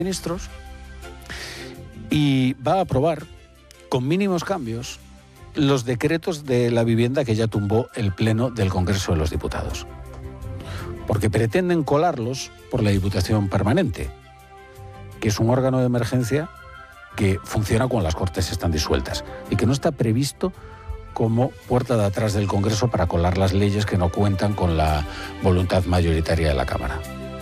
Ministros y va a aprobar con mínimos cambios los decretos de la vivienda que ya tumbó el Pleno del Congreso de los Diputados. Porque pretenden colarlos por la Diputación Permanente, que es un órgano de emergencia que funciona cuando las Cortes están disueltas y que no está previsto como puerta de atrás del Congreso para colar las leyes que no cuentan con la voluntad mayoritaria de la Cámara.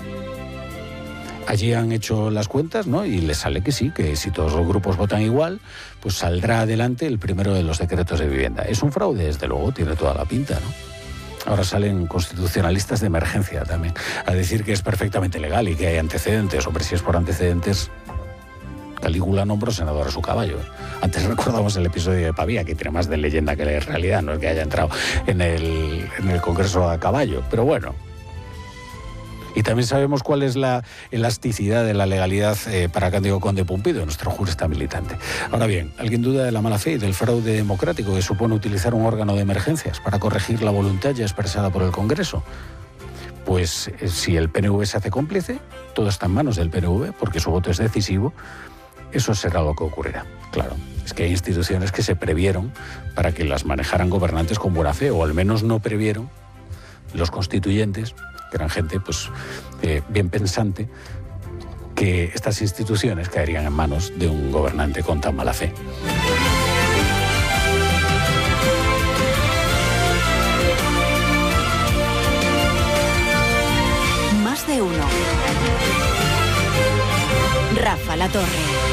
Allí han hecho las cuentas, ¿no? Y les sale que sí, que si todos los grupos votan igual, pues saldrá adelante el primero de los decretos de vivienda. Es un fraude, desde luego, tiene toda la pinta, ¿no? Ahora salen constitucionalistas de emergencia también a decir que es perfectamente legal y que hay antecedentes. Hombre, si es por antecedentes, Calígula nombró senador a su caballo. Antes recordamos el episodio de Pavía, que tiene más de leyenda que de realidad, no es que haya entrado en el Congreso a caballo, pero bueno. Y también sabemos cuál es la elasticidad de la legalidad para Cándido Conde Pumpido, nuestro jurista militante. Ahora bien, ¿alguien duda de la mala fe y del fraude democrático que supone utilizar un órgano de emergencias para corregir la voluntad ya expresada por el Congreso? Pues si el PNV se hace cómplice, todo está en manos del PNV, porque su voto es decisivo, eso será lo que ocurrirá. Claro, es que hay instituciones que se previeron para que las manejaran gobernantes con buena fe, o al menos no previeron los constituyentes, que eran gente pues bien pensante, que estas instituciones caerían en manos de un gobernante con tan mala fe. Más de uno. Rafa La Torre.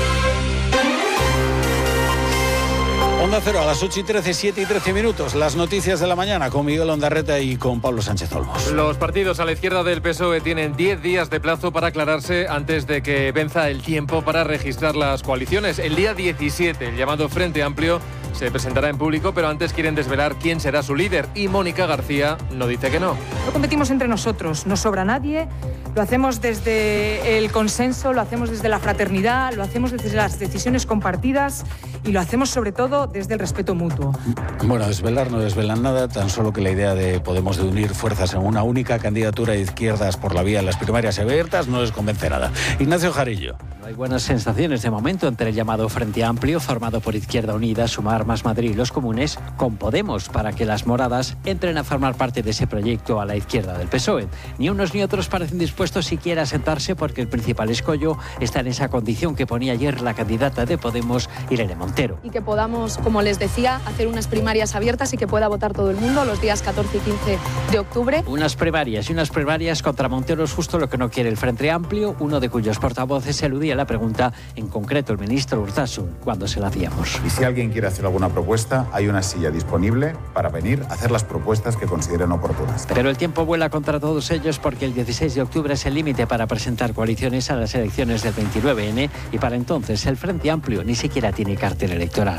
Onda Cero, a las 8:13, 7:13 minutos. Las noticias de la mañana con Miguel Ondarreta y con Pablo Sánchez Olmos. Los partidos a la izquierda del PSOE tienen 10 días de plazo para aclararse antes de que venza el tiempo para registrar las coaliciones. El día 17, el llamado Frente Amplio se presentará en público, pero antes quieren desvelar quién será su líder. Y Mónica García no dice que no. No competimos entre nosotros, no sobra nadie. Lo hacemos desde el consenso, lo hacemos desde la fraternidad, lo hacemos desde las decisiones compartidas y lo hacemos sobre todo desde el respeto mutuo. Bueno, desvelar no desvelan nada, tan solo que la idea de Podemos de unir fuerzas en una única candidatura de izquierdas por la vía de las primarias abiertas no les convence nada. Ignacio Jarillo. No hay buenas sensaciones de momento entre el llamado Frente Amplio, formado por Izquierda Unida, Sumar, Más Madrid y Los Comunes, con Podemos, para que las moradas entren a formar parte de ese proyecto a la izquierda del PSOE. Ni unos ni otros parecen dispuestos siquiera a sentarse, porque el principal escollo está en esa condición que ponía ayer la candidata de Podemos, Irene Montero. Y que podamos, como les decía, hacer unas primarias abiertas y que pueda votar todo el mundo los días 14 y 15 de octubre. Unas primarias contra Montero es justo lo que no quiere el Frente Amplio, uno de cuyos portavoces eludía la pregunta, en concreto el ministro Urtasun, cuando se la hacíamos. Y si alguien quiere hacer alguna propuesta, hay una silla disponible para venir a hacer las propuestas que consideren oportunas. Pero el tiempo vuela contra todos ellos, porque el 16 de octubre es el límite para presentar coaliciones a las elecciones del 29N, y para entonces el Frente Amplio ni siquiera tiene cartel electoral.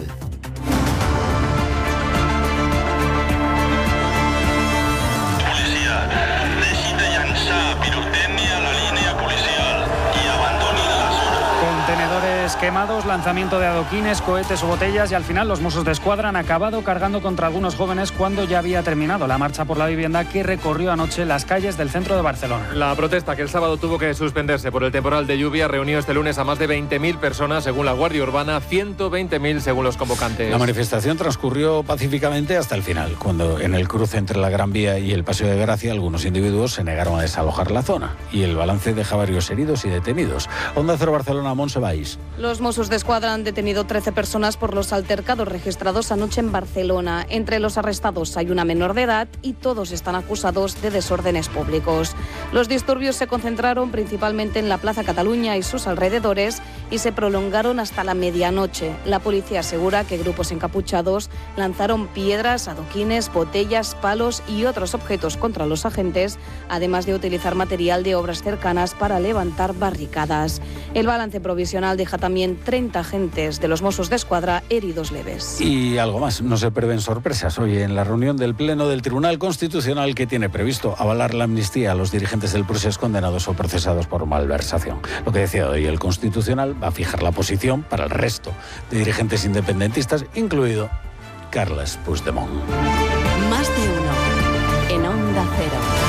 Quemados, lanzamiento de adoquines, cohetes o botellas, y al final los Mossos d'Esquadra han acabado cargando contra algunos jóvenes cuando ya había terminado la marcha por la vivienda que recorrió anoche las calles del centro de Barcelona. La protesta, que el sábado tuvo que suspenderse por el temporal de lluvia, reunió este lunes a más de 20.000 personas según la Guardia Urbana, 120.000 según los convocantes. La manifestación transcurrió pacíficamente hasta el final, cuando en el cruce entre la Gran Vía y el Paseo de Gracia algunos individuos se negaron a desalojar la zona, y el balance deja varios heridos y detenidos. Onda Cero Barcelona, Montse Valls. Los Mossos d'Esquadra han detenido 13 personas por los altercados registrados anoche en Barcelona. Entre los arrestados hay una menor de edad y todos están acusados de desórdenes públicos. Los disturbios se concentraron principalmente en la Plaza Cataluña y sus alrededores y se prolongaron hasta la medianoche. La policía asegura que grupos encapuchados lanzaron piedras, adoquines, botellas, palos y otros objetos contra los agentes, además de utilizar material de obras cercanas para levantar barricadas. El balance provisional deja también 30 agentes de los Mossos d'Esquadra heridos leves. Y algo más, no se prevén sorpresas hoy en la reunión del Pleno del Tribunal Constitucional, que tiene previsto avalar la amnistía a los dirigentes del procés condenados o procesados por malversación. Lo que decía hoy, el Constitucional va a fijar la posición para el resto de dirigentes independentistas, incluido Carles Puigdemont. Más de uno en Onda Cero.